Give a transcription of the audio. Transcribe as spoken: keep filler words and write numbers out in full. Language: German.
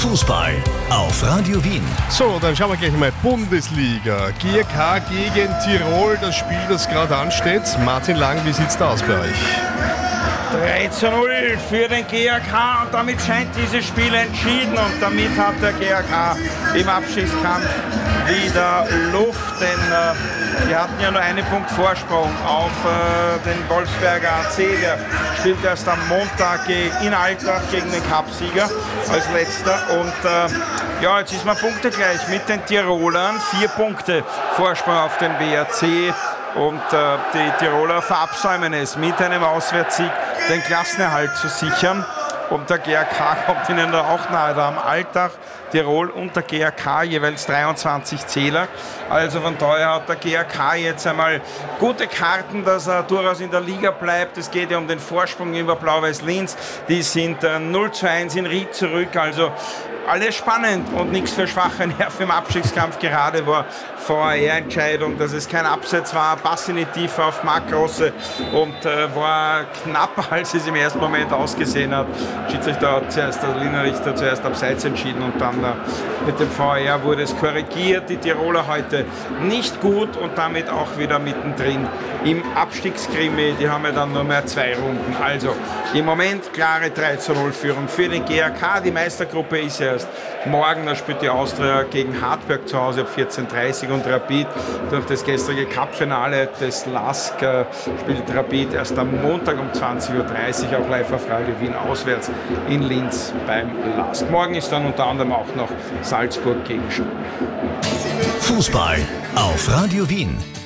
Fußball auf Radio Wien. So, dann schauen wir gleich mal Bundesliga. G A K gegen Tirol, das Spiel, das gerade ansteht. Martin Lang, wie sieht's da aus bei euch? drei zu null für den G A K und damit scheint dieses Spiel entschieden und damit hat der G A K im Abstiegskampf wieder Luft, denn äh, sie hatten ja nur einen Punkt Vorsprung auf äh, den Wolfsberger A C, der spielt erst am Montag in Altach gegen den Cupsieger als letzter und äh, ja, jetzt ist man punktegleich mit den Tirolern, vier Punkte Vorsprung auf den W R C. Und äh, die Tiroler verabsäumen es, mit einem Auswärtssieg den Klassenerhalt zu sichern. Und der G A K kommt ihnen da auch nahe. Da haben Altach, Tirol und der G A K jeweils dreiundzwanzig Zähler. Also von daher hat der G A K jetzt einmal gute Karten, dass er durchaus in der Liga bleibt. Es geht ja um den Vorsprung über Blau-Weiß Linz. Die sind äh, null zu eins in Ried zurück. Also alles spannend und nichts für schwache Nerven im Abstiegskampf. Gerade war V A R-Entscheidung, dass es kein Abseits war, Pass in die Tiefe auf Marc Grosse und äh, war knapper, als es im ersten Moment ausgesehen hat. Schiedsrichter hat zuerst, der Linienrichter zuerst abseits entschieden und dann äh, mit dem V A R wurde es korrigiert. Die Tiroler heute nicht gut und damit auch wieder mittendrin im Abstiegskrimi. Die haben ja dann nur mehr zwei Runden. Also im Moment klare drei zu null Führung für den G A K. Die Meistergruppe ist ja erst morgen, da spielt die Austria gegen Hartberg zu Hause ab vierzehn Uhr dreißig und Rapid durch das gestrige Cup-Finale des L A S K spielt Rapid erst am Montag um zwanzig Uhr dreißig auch live auf Radio Wien auswärts in Linz beim L A S K. Morgen ist dann unter anderem auch noch Salzburg gegen Sturm. Fußball auf Radio Wien.